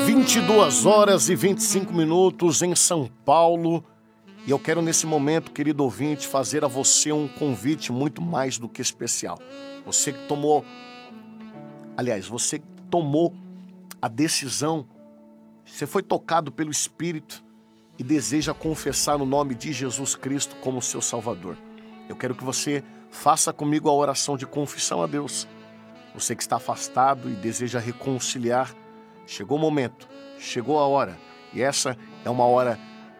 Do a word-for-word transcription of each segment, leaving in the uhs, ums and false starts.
vinte e duas horas e vinte e cinco minutos em São Paulo. E eu quero nesse momento, querido ouvinte, fazer a você um convite muito mais do que especial. Você que tomou, aliás, você que tomou a decisão, você foi tocado pelo Espírito e deseja confessar o nome de Jesus Cristo como seu Salvador. Eu quero que você faça comigo a oração de confissão a Deus. Você que está afastado e deseja reconciliar, chegou o momento, chegou a hora, e essa é uma hora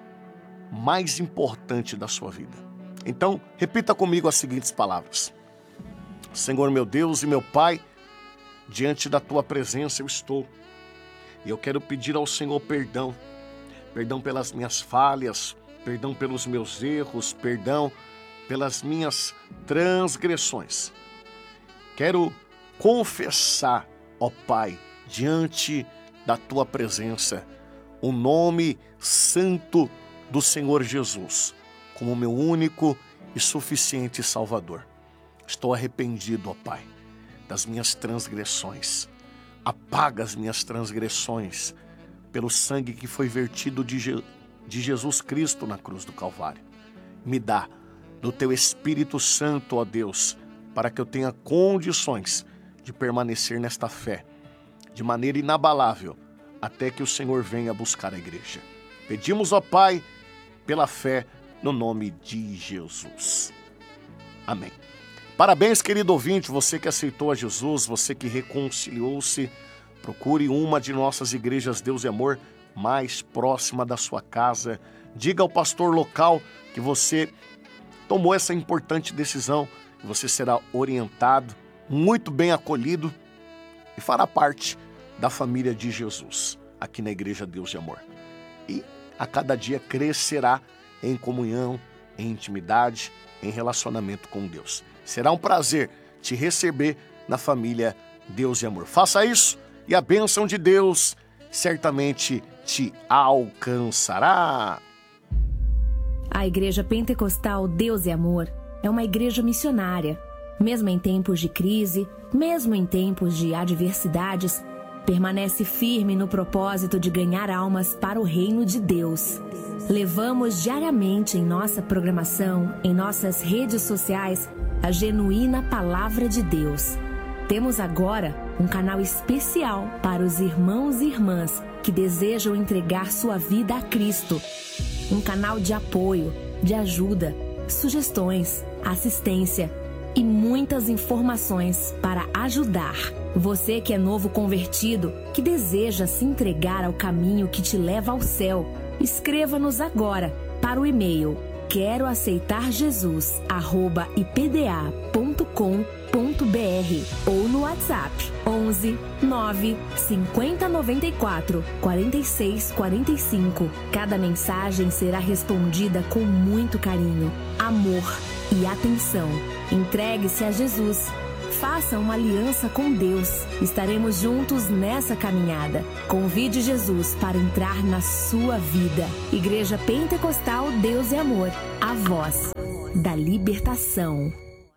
mais importante da sua vida. Então, repita comigo as seguintes palavras. Senhor meu Deus e meu Pai, diante da Tua presença eu estou. E eu quero pedir ao Senhor perdão. Perdão pelas minhas falhas, perdão pelos meus erros, perdão pelas minhas transgressões. Quero confessar, ó Pai, diante da Tua presença, o nome santo do Senhor Jesus, como meu único e suficiente Salvador. Estou arrependido, ó Pai, das minhas transgressões. Apaga as minhas transgressões pelo sangue que foi vertido de, Je- de Jesus Cristo na cruz do Calvário. Me dá do Teu Espírito Santo, ó Deus, para que eu tenha condições de permanecer nesta fé, de maneira inabalável, até que o Senhor venha buscar a igreja. Pedimos, ó Pai, pela fé, no nome de Jesus. Amém. Parabéns, querido ouvinte, você que aceitou a Jesus, você que reconciliou-se. Procure uma de nossas igrejas Deus e Amor mais próxima da sua casa. Diga ao pastor local que você tomou essa importante decisão e você será orientado, muito bem acolhido e fará parte da família de Jesus aqui na igreja Deus e Amor. E a cada dia crescerá em comunhão, em intimidade, em relacionamento com Deus. Será um prazer te receber na família Deus e Amor. Faça isso e a bênção de Deus certamente te alcançará. A Igreja Pentecostal Deus e Amor é uma igreja missionária. Mesmo em tempos de crise, mesmo em tempos de adversidades, permanece firme no propósito de ganhar almas para o reino de Deus. Levamos diariamente em nossa programação, em nossas redes sociais, a genuína Palavra de Deus. Temos agora um canal especial para os irmãos e irmãs que desejam entregar sua vida a Cristo. Um canal de apoio, de ajuda, sugestões, assistência e muitas informações para ajudar. Você que é novo convertido, que deseja se entregar ao caminho que te leva ao céu, escreva-nos agora para o e-mail quero aceitar jesus arroba i p d a ponto com ponto b r ou no WhatsApp onze nove cinquenta noventa e quatro quarenta e seis quarenta e cinco. Cada mensagem será respondida com muito carinho, amor e atenção. Entregue-se a Jesus. Faça uma aliança com Deus. Estaremos juntos nessa caminhada. Convide Jesus para entrar na sua vida. Igreja Pentecostal Deus e Amor. A voz da libertação.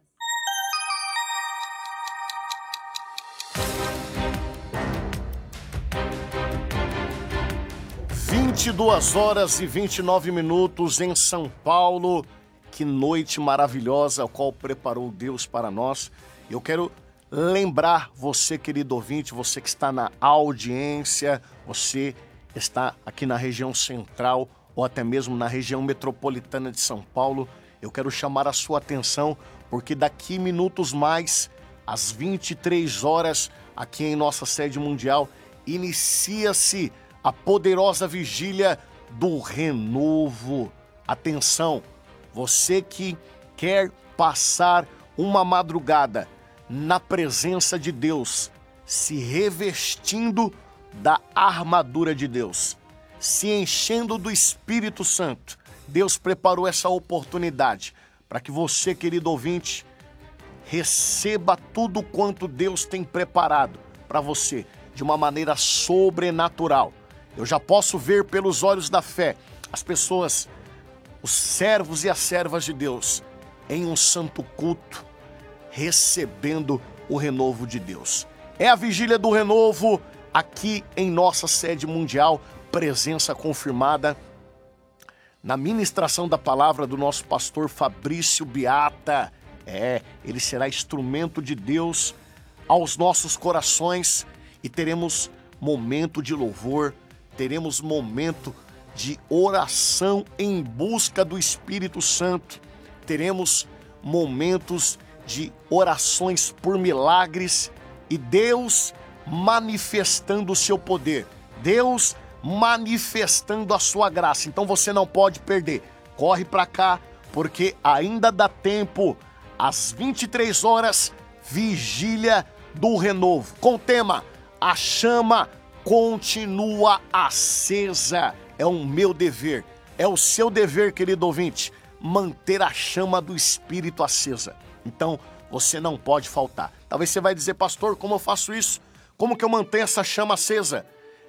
vinte e duas horas e vinte e nove minutos em São Paulo. Que noite maravilhosa, a qual preparou Deus para nós. Eu quero lembrar você, querido ouvinte, você que está na audiência, você está aqui na região central ou até mesmo na região metropolitana de São Paulo, eu quero chamar a sua atenção porque daqui minutos mais, às vinte e três horas, aqui em nossa sede mundial, inicia-se a poderosa vigília do renovo. Atenção, você que quer passar uma madrugada na presença de Deus, se revestindo da armadura de Deus, se enchendo do Espírito Santo. Deus preparou essa oportunidade para que você, querido ouvinte, receba tudo quanto Deus tem preparado para você de uma maneira sobrenatural. Eu já posso ver pelos olhos da fé as pessoas, os servos e as servas de Deus, em um santo culto, recebendo o renovo de Deus. É a vigília do renovo aqui em nossa sede mundial, presença confirmada na ministração da palavra do nosso pastor Fabrício Beata. É, ele será instrumento de Deus aos nossos corações e teremos momento de louvor, teremos momento de oração em busca do Espírito Santo, teremos momentos de orações por milagres e Deus manifestando o seu poder, Deus manifestando a sua graça. Então você não pode perder. Corre para cá, porque ainda dá tempo. Às vinte e três horas, vigília do renovo. Com o tema: a chama continua acesa. É o meu dever, é o seu dever, querido ouvinte, manter a chama do Espírito acesa. Então, você não pode faltar. Talvez você vai dizer: pastor, como eu faço isso? Como que eu mantenho essa chama acesa?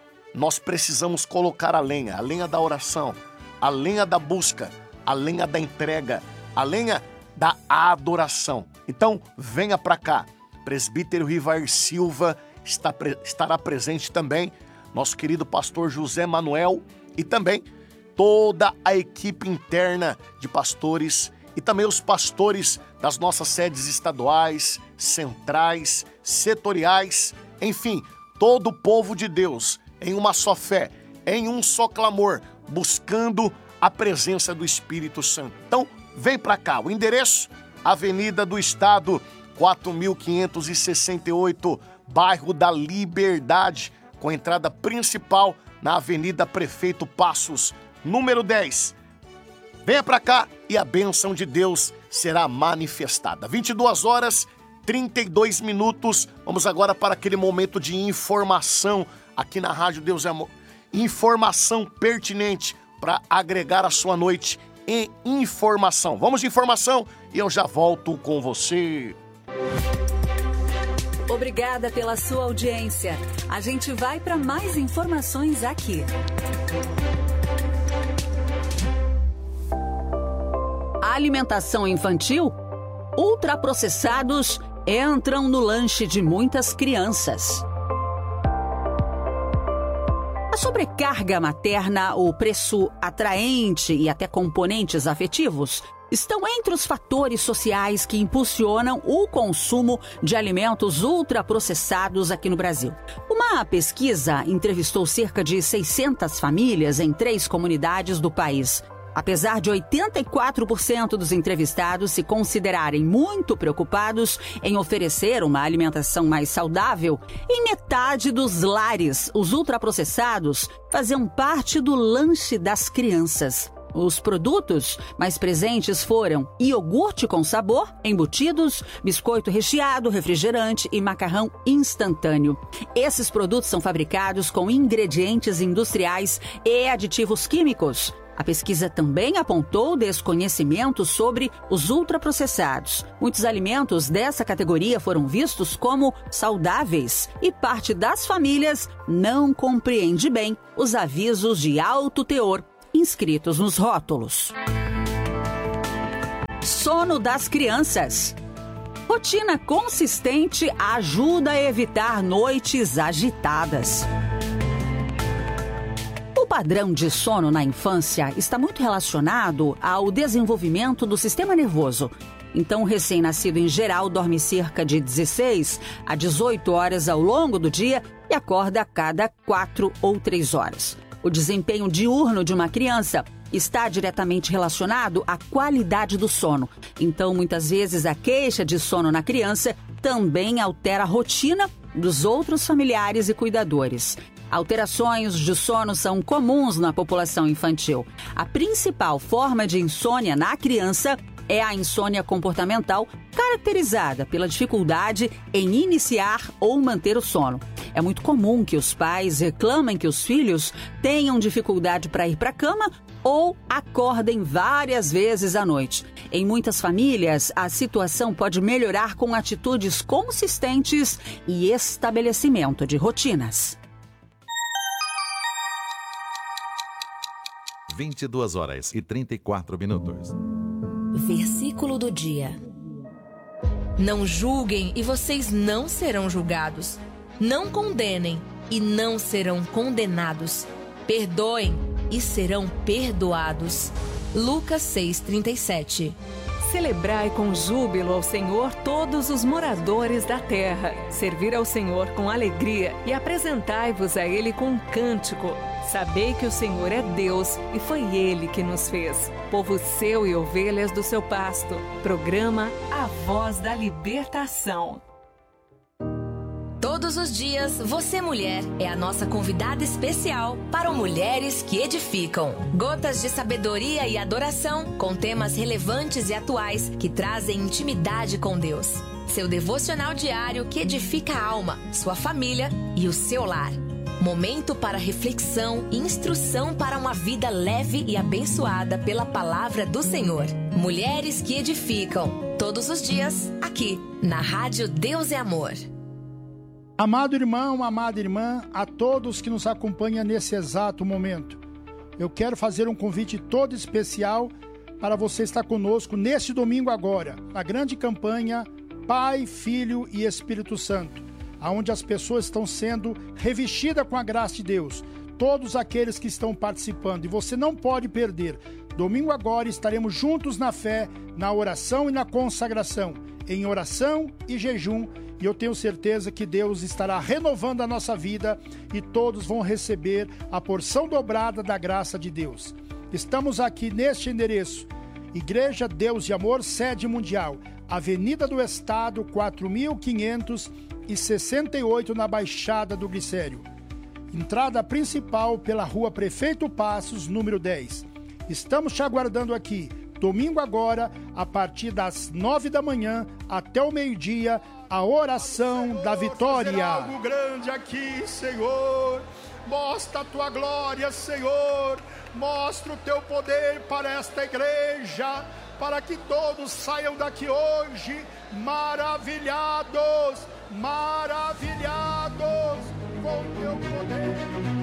Nós precisamos colocar a lenha, a lenha da oração, a lenha da busca, a lenha da entrega, a lenha da adoração. Então, venha para cá. Presbítero Rivair Silva está, estará presente também, nosso querido pastor José Manuel e também toda a equipe interna de pastores e também os pastores das nossas sedes estaduais, centrais, setoriais, enfim, todo o povo de Deus em uma só fé, em um só clamor, buscando a presença do Espírito Santo. Então, vem para cá. O endereço: Avenida do Estado, quatro mil quinhentos e sessenta e oito, bairro da Liberdade, com entrada principal na Avenida Prefeito Passos, número dez. Venha para cá e a bênção de Deus será manifestada. vinte e duas horas, trinta e dois minutos. Vamos agora para aquele momento de informação aqui na Rádio Deus é Amor. Informação pertinente para agregar a sua noite em informação. Vamos de informação e eu já volto com você. Obrigada pela sua audiência. A gente vai para mais informações aqui. A alimentação infantil? Ultraprocessados entram no lanche de muitas crianças. A sobrecarga materna, o preço atraente e até componentes afetivos estão entre os fatores sociais que impulsionam o consumo de alimentos ultraprocessados aqui no Brasil. Uma pesquisa entrevistou cerca de seiscentas famílias em três comunidades do país. Apesar de oitenta e quatro por cento dos entrevistados se considerarem muito preocupados em oferecer uma alimentação mais saudável, em metade dos lares, os ultraprocessados faziam parte do lanche das crianças. Os produtos mais presentes foram iogurte com sabor, embutidos, biscoito recheado, refrigerante e macarrão instantâneo. Esses produtos são fabricados com ingredientes industriais e aditivos químicos. A pesquisa também apontou desconhecimento sobre os ultraprocessados. Muitos alimentos dessa categoria foram vistos como saudáveis e parte das famílias não compreende bem os avisos de alto teor inscritos nos rótulos. Sono das crianças. Rotina consistente ajuda a evitar noites agitadas. O padrão de sono na infância está muito relacionado ao desenvolvimento do sistema nervoso. Então, o recém-nascido, em geral, dorme cerca de dezesseis a dezoito horas ao longo do dia e acorda a cada quatro ou três horas. O desempenho diurno de uma criança está diretamente relacionado à qualidade do sono. Então, muitas vezes, a queixa de sono na criança também altera a rotina dos outros familiares e cuidadores. Alterações de sono são comuns na população infantil. A principal forma de insônia na criança é a insônia comportamental, caracterizada pela dificuldade em iniciar ou manter o sono. É muito comum que os pais reclamem que os filhos tenham dificuldade para ir para a cama ou acordem várias vezes à noite. Em muitas famílias, a situação pode melhorar com atitudes consistentes e estabelecimento de rotinas. vinte e duas horas e trinta e quatro minutos. Versículo do dia. Não julguem e vocês não serão julgados. Não condenem e não serão condenados. Perdoem e serão perdoados. Lucas seis, trinta e sete. Celebrai com júbilo ao Senhor todos os moradores da terra. Servir ao Senhor com alegria e apresentai-vos a Ele com um cântico. Sabei que o Senhor é Deus e foi Ele que nos fez. Povo seu e ovelhas do seu pasto. Programa A Voz da Libertação. Todos os dias, você mulher é a nossa convidada especial para o Mulheres que Edificam. Gotas de sabedoria e adoração com temas relevantes e atuais que trazem intimidade com Deus. Seu devocional diário que edifica a alma, sua família e o seu lar. Momento para reflexão e instrução para uma vida leve e abençoada pela palavra do Senhor. Mulheres que Edificam. Todos os dias, aqui, na Rádio Deus é Amor. Amado irmão, amada irmã, a todos que nos acompanham nesse exato momento, eu quero fazer um convite todo especial para você estar conosco neste domingo agora, na grande campanha Pai, Filho e Espírito Santo, onde as pessoas estão sendo revestidas com a graça de Deus, todos aqueles que estão participando, e você não pode perder. Domingo agora estaremos juntos na fé, na oração e na consagração, em oração e jejum. E eu tenho certeza que Deus estará renovando a nossa vida e todos vão receber a porção dobrada da graça de Deus. Estamos aqui neste endereço, Igreja Deus e Amor, sede mundial, Avenida do Estado, quatro mil quinhentos e sessenta e oito, na Baixada do Glicério. Entrada principal pela Rua Prefeito Passos, número dez. Estamos te aguardando aqui, domingo agora, a partir das nove da manhã até o meio-dia, a oração Senhor, da vitória. Fazer algo grande aqui, Senhor. Mostra a tua glória, Senhor. Mostra o teu poder para esta igreja, para que todos saiam daqui hoje maravilhados, maravilhados com o teu poder.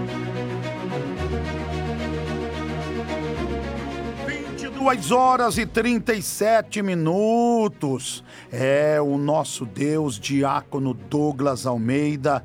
vinte e duas horas e trinta e sete minutos. É o nosso Deus, diácono Douglas Almeida,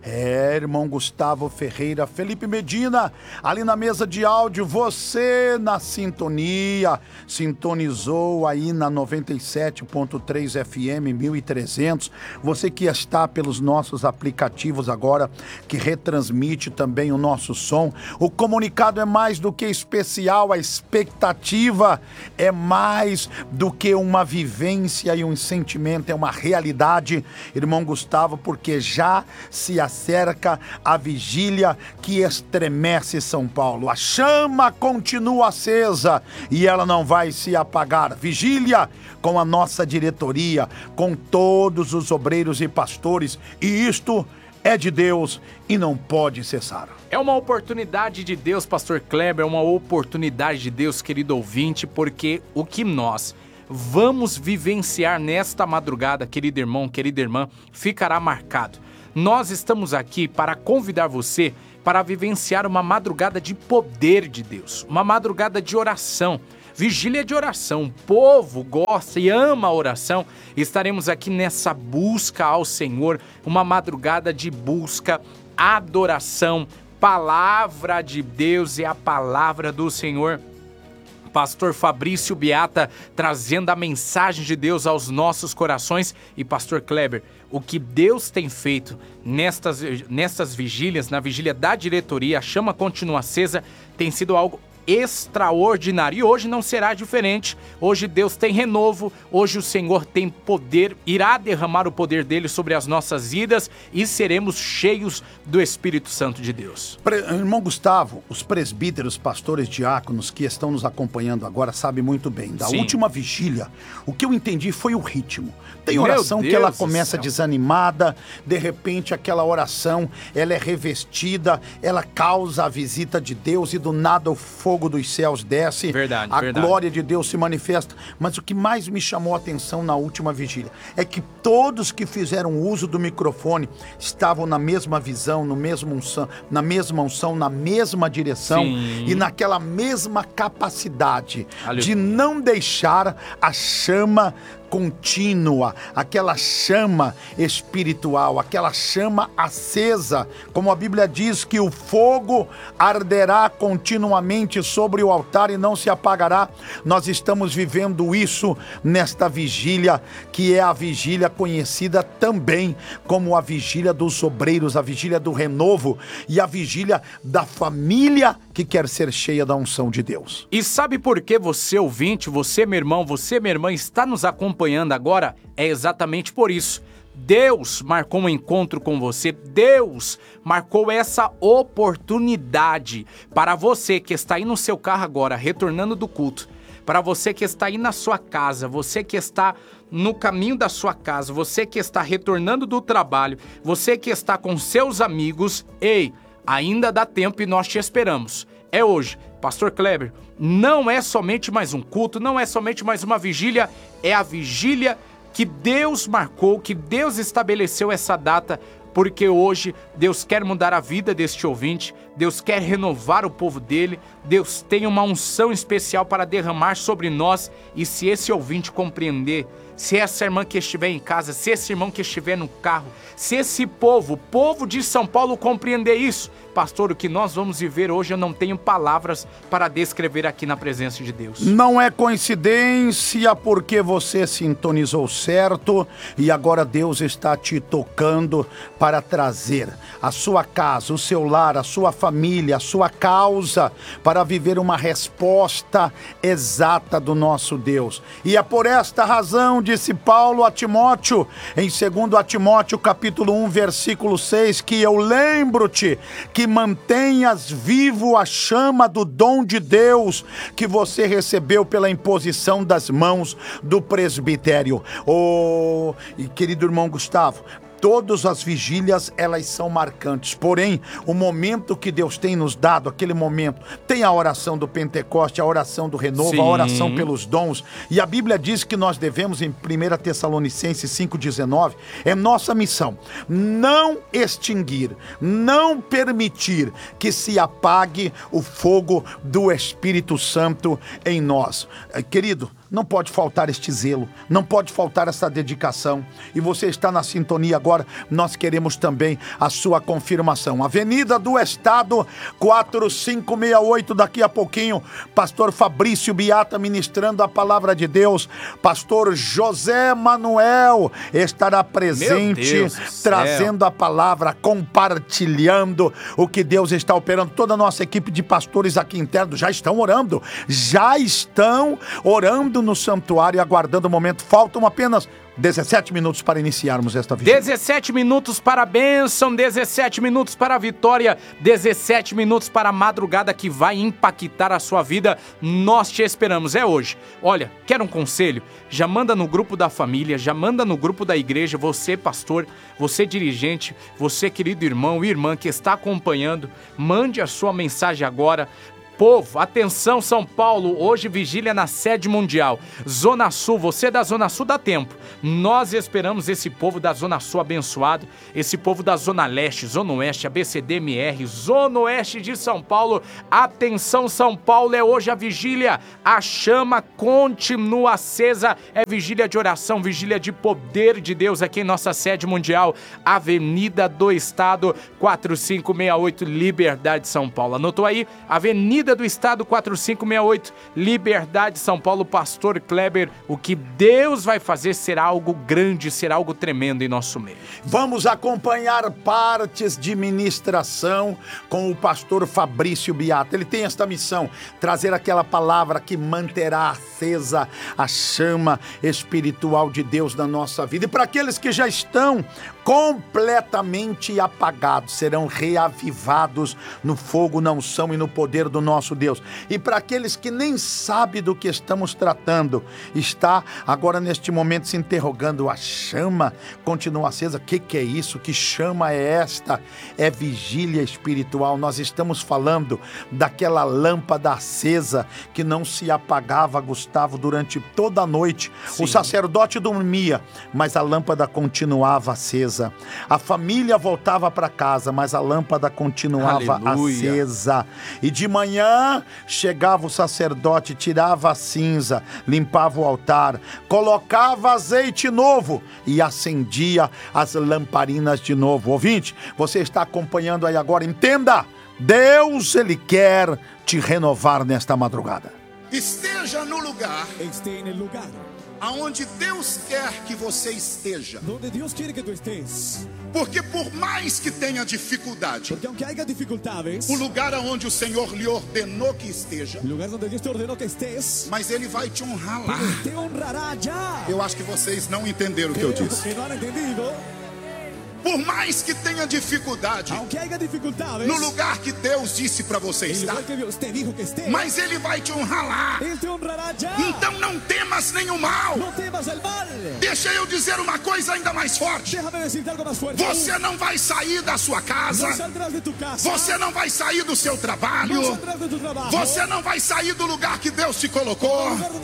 é irmão Gustavo Ferreira, Felipe Medina, ali na mesa de áudio, você na sintonia, sintonizou aí na noventa e sete ponto três F M mil e trezentos, você que está pelos nossos aplicativos agora, que retransmite também o nosso som. O comunicado é mais do que especial, a expectativa é mais do que uma vivência e um sentimento, é uma realidade, irmão Gustavo, porque já se acerca a vigília que estremece São Paulo. A chama continua acesa e ela não vai se apagar. Vigília com a nossa diretoria, com todos os obreiros e pastores, e isto é de Deus e não pode cessar. É uma oportunidade de Deus, pastor Kleber, é uma oportunidade de Deus, querido ouvinte, porque o que nós vamos vivenciar nesta madrugada, querido irmão, querida irmã, ficará marcado. Nós estamos aqui para convidar você para vivenciar uma madrugada de poder de Deus, uma madrugada de oração, vigília de oração. O povo gosta e ama a oração. Estaremos aqui nessa busca ao Senhor, uma madrugada de busca, adoração, palavra de Deus e a palavra do Senhor. Pastor Fabrício Beata trazendo a mensagem de Deus aos nossos corações. E pastor Kleber, o que Deus tem feito nestas, nestas vigílias, na vigília da diretoria, a chama continua acesa, tem sido algo extraordinário. E hoje não será diferente. Hoje Deus tem renovo, hoje o Senhor tem poder, irá derramar o poder dele sobre as nossas vidas e seremos cheios do Espírito Santo de Deus. Pre- Irmão Gustavo, os presbíteros, pastores, diáconos que estão nos acompanhando agora sabem muito bem. Da Sim. última vigília, o que eu entendi foi o ritmo. Tem oração que ela começa desanimada, de repente aquela oração, ela é revestida, ela causa a visita de Deus e do nada o fogo dos céus desce, verdade, a verdade. glória de Deus se manifesta. Mas o que mais me chamou a atenção na última vigília é que todos que fizeram uso do microfone estavam na mesma visão, no mesmo unção, na mesma unção, na mesma direção Sim. e naquela mesma capacidade Aleluia. De não deixar a chama contínua, aquela chama espiritual, aquela chama acesa, como a Bíblia diz que o fogo arderá continuamente sobre o altar e não se apagará. Nós estamos vivendo isso nesta vigília, que é a vigília conhecida também como a vigília dos obreiros, a vigília do renovo e a vigília da família que quer ser cheia da unção de Deus. E sabe por que você, ouvinte, você, meu irmão, você, minha irmã, está nos acompanhando agora? É exatamente por isso. Deus marcou um encontro com você, Deus marcou essa oportunidade para você que está aí no seu carro agora, retornando do culto, para você que está aí na sua casa, você que está no caminho da sua casa, você que está retornando do trabalho, você que está com seus amigos, ei, ainda dá tempo e nós te esperamos. É hoje. Pastor Kleber, não é somente mais um culto, não é somente mais uma vigília, é a vigília que Deus marcou, que Deus estabeleceu essa data, porque hoje Deus quer mudar a vida deste ouvinte, Deus quer renovar o povo dele, Deus tem uma unção especial para derramar sobre nós, e se esse ouvinte compreender, se essa irmã que estiver em casa, se esse irmão que estiver no carro, se esse povo, o povo de São Paulo compreender isso, pastor, o que nós vamos viver hoje, eu não tenho palavras para descrever aqui na presença de Deus. Não é coincidência, porque você sintonizou certo e agora Deus está te tocando para trazer a sua casa, o seu lar, a sua família, a sua causa, para viver uma resposta exata do nosso Deus. E é por esta razão, disse Paulo a Timóteo, em segundo a Timóteo capítulo um, versículo seis, que eu lembro-te que mantenhas vivo a chama do dom de Deus que você recebeu pela imposição das mãos do presbitério. Oh, querido irmão Gustavo, todas as vigílias, elas são marcantes, porém, o momento que Deus tem nos dado, aquele momento, tem a oração do Pentecoste, a oração do renovo, Sim. a oração pelos dons, e a Bíblia diz que nós devemos, em primeira Tessalonicenses cinco, dezenove, é nossa missão, não extinguir, não permitir que se apague o fogo do Espírito Santo em nós. Querido, não pode faltar este zelo, não pode faltar essa dedicação. E você está na sintonia agora, nós queremos também a sua confirmação. Avenida do Estado, quatro cinco seis oito, daqui a pouquinho, pastor Fabrício Biata ministrando a palavra de Deus. Pastor José Manuel estará presente, trazendo a palavra, compartilhando o que Deus está operando. Toda a nossa equipe de pastores aqui internos já estão orando, já estão orando no santuário, aguardando o momento. Faltam apenas dezessete minutos para iniciarmos esta vigília. dezessete minutos para a bênção, dezessete minutos para a vitória, dezessete minutos para a madrugada que vai impactar a sua vida. Nós te esperamos, é hoje. Olha, quer um conselho? Já manda no grupo da família, já manda no grupo da igreja, você pastor, você dirigente, você querido irmão e irmã que está acompanhando, mande a sua mensagem agora. Povo, atenção São Paulo, hoje vigília na sede mundial, Zona Sul, você da Zona Sul dá tempo, nós esperamos esse povo da Zona Sul abençoado, esse povo da Zona Leste, Zona Oeste, A B C D M R, Zona Oeste de São Paulo, atenção São Paulo, é hoje a vigília, a chama continua acesa, é vigília de oração, vigília de poder de Deus aqui em nossa sede mundial, Avenida do Estado, quatro cinco seis oito, Liberdade, São Paulo, anotou aí? Avenida do Estado, quatro cinco seis oito, Liberdade, São Paulo. Pastor Kleber, o que Deus vai fazer será algo grande, será algo tremendo em nosso meio. Vamos acompanhar partes de ministração com o pastor Fabrício Biata. Ele tem esta missão, trazer aquela palavra que manterá acesa a chama espiritual de Deus na nossa vida. E para aqueles que já estão completamente apagados, serão reavivados no fogo, na unção e no poder do nosso Deus. E para aqueles que nem sabem do que estamos tratando, está agora neste momento se interrogando, a chama continua acesa, o que, que é isso? Que chama é esta? É vigília espiritual. Nós estamos falando daquela lâmpada acesa que não se apagava, Gustavo, durante toda a noite. Sim. O sacerdote dormia, mas a lâmpada continuava acesa. casa. A família voltava para casa, mas a lâmpada continuava Aleluia. acesa. E de manhã chegava o sacerdote, tirava a cinza, limpava o altar, colocava azeite novo e acendia as lamparinas de novo. Ouvinte, você está acompanhando aí agora, entenda, Deus, Ele quer te renovar nesta madrugada. Esteja no lugar Esté en el lugar aonde Deus quer que você esteja. donde Dios quiere que tú estés. Porque por mais que tenha dificuldade, Porque aunque haya dificultades, o lugar aonde o Senhor lhe ordenou que esteja, el lugar donde Dios te ordenó que estés, mas Ele vai te honrar lá. te honrará ya. Eu acho que vocês não entenderam o que eu Creo disse. que no han entendido. Por mais que tenha dificuldade, Aunque haya dificultades, no lugar que Deus disse para você el estar, lugar que Dios te dijo que estés, mas Ele vai te honrar lá. Él te honrará ya. Então não temas nenhum mal. No temas el mal. Deixa eu dizer uma coisa ainda mais forte. Déjame decirte algo más fuerte. Você não vai sair da sua casa. No saldrás de tu casa. Você não vai sair do seu trabalho. No saldrás de tu trabajo. Você não vai sair do lugar que Deus te colocou. No lugar donde